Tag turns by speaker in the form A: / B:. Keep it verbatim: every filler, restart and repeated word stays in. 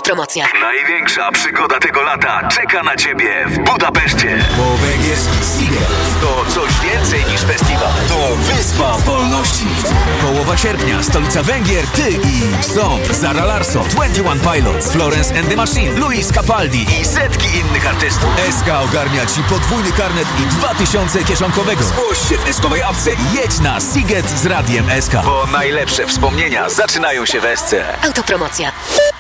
A: Autopromocja.
B: Największa przygoda tego lata czeka na Ciebie w Budapeszcie.
C: Bo Węgier Seagull
B: To coś więcej niż festiwal.
C: to wyspa wolności.
D: Połowa sierpnia, stolica Węgier, ty i Song, Zara Larsson, dwadzieścia jeden Pilots, Florence and the Machine, Luis Capaldi
B: I setki innych artystów.
D: S K ogarnia ci podwójny karnet i dwa tysiące kieszonkowego.
C: Zgłoś się w eskowej apce.
D: Jedź na Siget z Radiem S K.
B: Bo najlepsze wspomnienia zaczynają się w Esce.
A: Autopromocja.